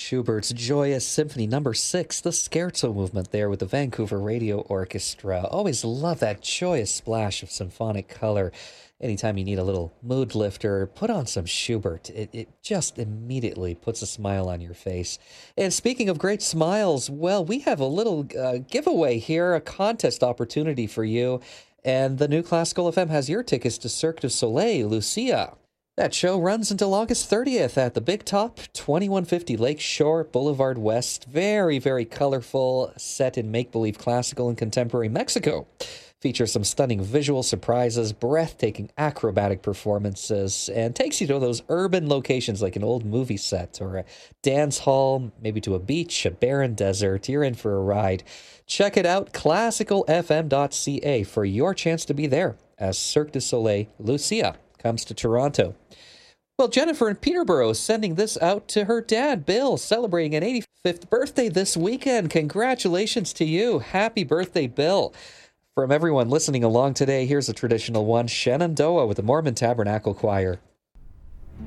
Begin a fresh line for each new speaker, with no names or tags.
Schubert's Joyous Symphony Number 6, the Scherzo movement there with the Vancouver Radio Orchestra. Always love that joyous splash of symphonic color. Anytime you need a little mood lifter, put on some Schubert. It just immediately puts a smile on your face. And speaking of great smiles, well, we have a little giveaway here, a contest opportunity for you. And the New Classical FM has your tickets to Cirque du Soleil, Lucia. That show runs until August 30th at the Big Top, 2150 Lakeshore Boulevard West. Very, very colorful, set in make-believe classical and contemporary Mexico. Features some stunning visual surprises, breathtaking acrobatic performances, and takes you to those urban locations like an old movie set or a dance hall, maybe to a beach, a barren desert. You're in for a ride. Check it out, classicalfm.ca, for your chance to be there as Cirque du Soleil Lucia comes to Toronto. Well, Jennifer in Peterborough is sending this out to her dad, Bill, celebrating an 85th birthday this weekend. Congratulations to you. Happy birthday, Bill. From everyone listening along today, here's a traditional one, Shenandoah with the Mormon Tabernacle Choir.